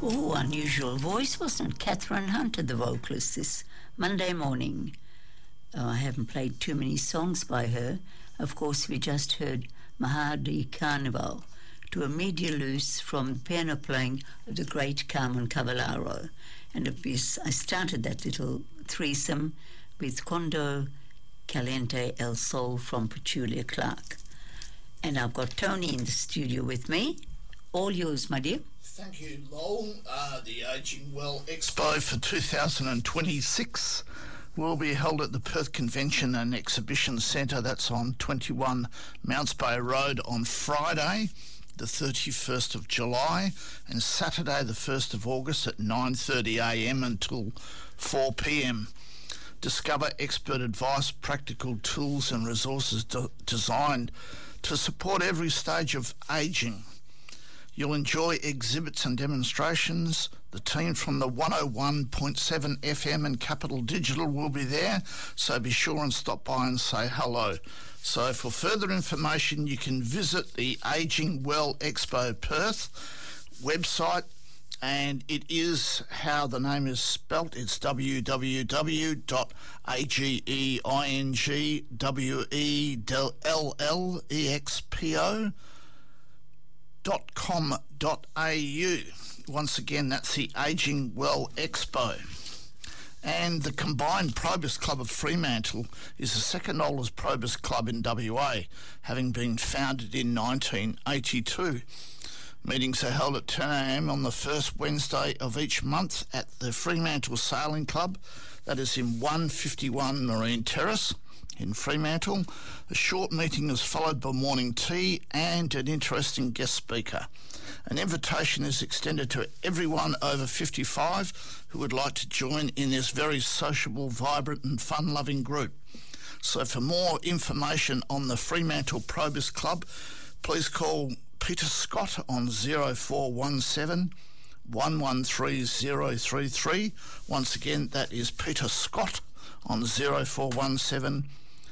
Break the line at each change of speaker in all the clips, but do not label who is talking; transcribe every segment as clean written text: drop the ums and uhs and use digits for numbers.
Oh, unusual voice, wasn't it? Catherine Hunter, the vocalist, this Monday morning. I haven't played too many songs by her. Of course, we just heard Mahadi Carnival to a media loose from the piano playing of the great Carmen Cavallaro. And I started that little threesome with Quando Caliente El Sol from Petulia Clark. And I've got Tony in the studio with me. All yours, my dear.
Thank you, Lowell. The Ageing Well Expo for 2026 will be held at the Perth Convention and Exhibition Centre. That's on 21 Mounts Bay Road on Friday, the 31st of July, and Saturday, the 1st of August at 9:30am until 4pm. Discover expert advice, practical tools and resources designed to support every stage of ageing. You'll enjoy exhibits and demonstrations. The team from the 101.7 FM and Capital Digital will be there, so be sure and stop by and say hello. So for further information, you can visit the Ageing Well Expo Perth website, and it is how the name is spelt. It's www.ageingwellexpo.com.au. Once again, that's the Ageing Well Expo. And the combined Probus Club of Fremantle is the second oldest Probus club in WA, having been founded in 1982. Meetings are held at 10am on the first Wednesday of each month at the Fremantle Sailing Club, that is in 151 Marine Terrace in Fremantle. A short meeting is followed by morning tea and an interesting guest speaker. An invitation is extended to everyone over 55 who would like to join in this very sociable, vibrant and fun-loving group. So for more information on the Fremantle Probus Club, please call Peter Scott on 0417 113033. Once again, that is Peter Scott on 0417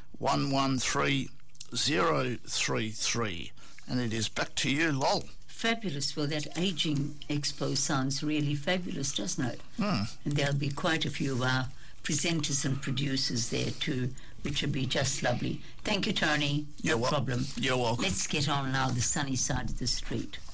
113033. And it is back to you, Lol.
Fabulous. Well, that Ageing Expo sounds really fabulous, doesn't it? And there'll be quite a few of our presenters and producers there too, which will be just lovely. Thank you, Tony. No problem.
You're welcome.
Let's get on now the sunny side of the street.